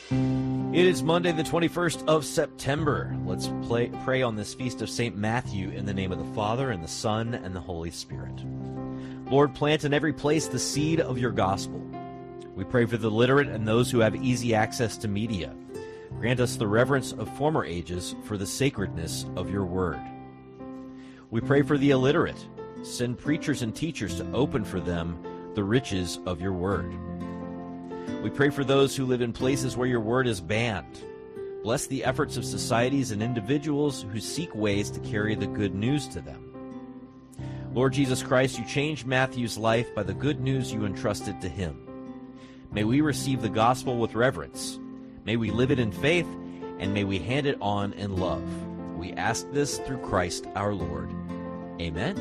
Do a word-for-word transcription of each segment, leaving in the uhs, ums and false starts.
It is Monday, the twenty-first of September. Let's play, pray on this feast of Saint Matthew in the name of the Father, and the Son, and the Holy Spirit. Lord, plant in every place the seed of your gospel. We pray for the literate and those who have easy access to media. Grant us the reverence of former ages for the sacredness of your word. We pray for the illiterate. Send preachers and teachers to open for them the riches of your word. We pray for those who live in places where your word is banned. Bless the efforts of societies and individuals who seek ways to carry the good news to them. Lord Jesus Christ, you changed Matthew's life by the good news you entrusted to him. May we receive the gospel with reverence. May we live it in faith, and may we hand it on in love. We ask this through Christ our Lord. Amen.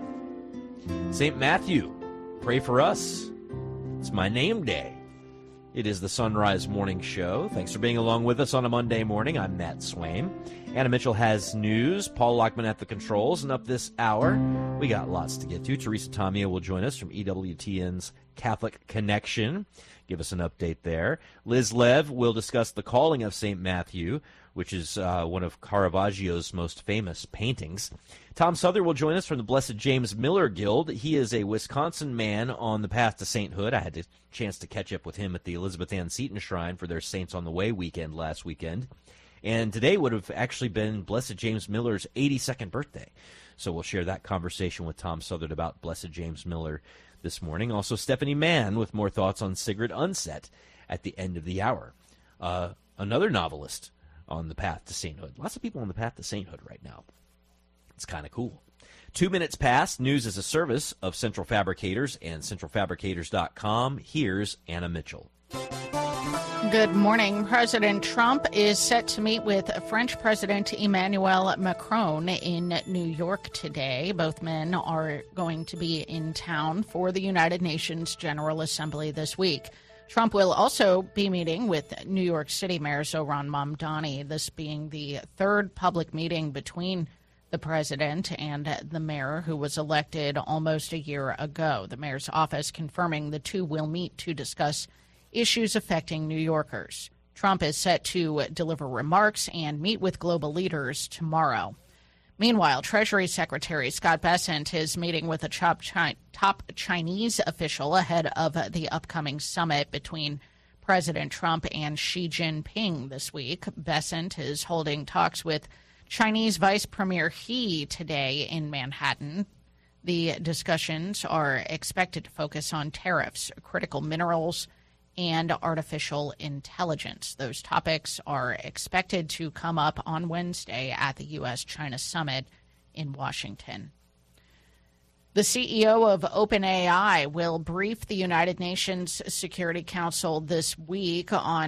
Saint Matthew, pray for us. It's my name day. It is the Sunrise Morning Show. Thanks for being along with us on a Monday morning. I'm Matt Swain. Anna Mitchell has news. Paul Lockman at the controls. And up this hour, we got lots to get to. Teresa Tomia will join us from E W T N's Catholic Connection. Give us an update there. Liz Lev will discuss the calling of Saint Matthew, which is uh, one of Caravaggio's most famous paintings. Tom Souther will join us from the Blessed James Miller Guild. He is a Wisconsin man on the path to sainthood. I had a chance to catch up with him at the Elizabeth Ann Seton Shrine for their Saints on the Way weekend last weekend. And today would have actually been Blessed James Miller's eighty-second birthday. So we'll share that conversation with Tom Southard about Blessed James Miller this morning. Also, Stephanie Mann with more thoughts on Sigrid Undset at the end of the hour. Uh, another novelist on the path to sainthood. Lots of people on the path to sainthood right now. It's kind of cool. Two minutes past, news is a service of Central Fabricators and central fabricators dot com. Here's Anna Mitchell. Good morning. President Trump is set to meet with French President Emmanuel Macron in New York today. Both men are going to be in town for the United Nations General Assembly this week. Trump will also be meeting with New York City Mayor Zohran Mamdani, this being the third public meeting between the president and the mayor, who was elected almost a year ago. The mayor's office confirming the two will meet to discuss issues affecting New Yorkers. Trump is set to deliver remarks and meet with global leaders tomorrow. Meanwhile, Treasury Secretary Scott Bessent is meeting with a top, Chi- top Chinese official ahead of the upcoming summit between President Trump and Xi Jinping this week. Bessent is holding talks with Chinese Vice Premier He today in Manhattan. The discussions are expected to focus on tariffs, critical minerals, and artificial intelligence. Those topics are expected to come up on Wednesday at the U S China Summit in Washington. The C E O of OpenAI will brief the United Nations Security Council this week on